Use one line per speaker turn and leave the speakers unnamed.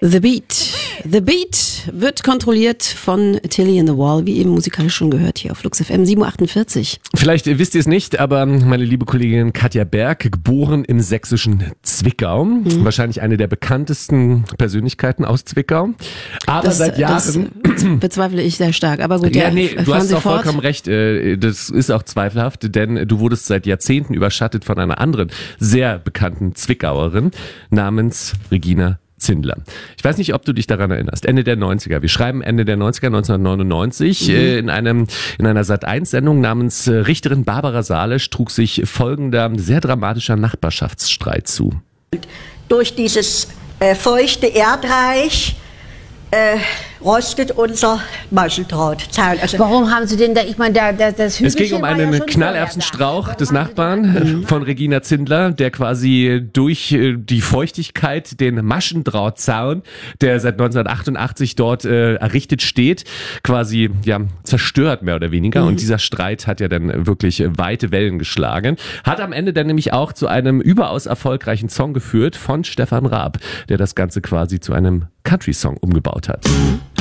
The Beat. The Beat wird kontrolliert von Tilly and the Wall, wie eben musikalisch schon gehört hier auf Flux FM 7.48.
Vielleicht wisst ihr es nicht, aber meine liebe Kollegin Katja Berg, geboren im sächsischen Zwickau, wahrscheinlich eine der bekanntesten Persönlichkeiten aus Zwickau, aber seit Jahren...
Das bezweifle ich sehr stark, aber gut.
Du hast auch vollkommen recht, das ist auch zweifelhaft, denn du wurdest seit Jahrzehnten überschattet von einer anderen sehr bekannten Zwickauerin namens Regina Zindler. Ich weiß nicht, ob du dich daran erinnerst. Ende der 90er. Wir schreiben Ende der 90er, 1999. In einer Sat.1-Sendung namens Richterin Barbara Salesch trug sich folgender sehr dramatischer Nachbarschaftsstreit zu.
Durch dieses feuchte Erdreich rostet unser Maschendrahtzaun. Also
warum haben Sie denn da, ich meine, das Hügelchen
Es ging um einen Knallerbsenstrauch des Nachbarn von Regina Zindler, der quasi durch die Feuchtigkeit den Maschendrahtzaun, der seit 1988 dort errichtet steht, quasi zerstört mehr oder weniger. Und dieser Streit hat ja dann wirklich weite Wellen geschlagen. Hat am Ende dann nämlich auch zu einem überaus erfolgreichen Song geführt von Stefan Raab, der das Ganze quasi zu einem Country-Song umgebaut hat.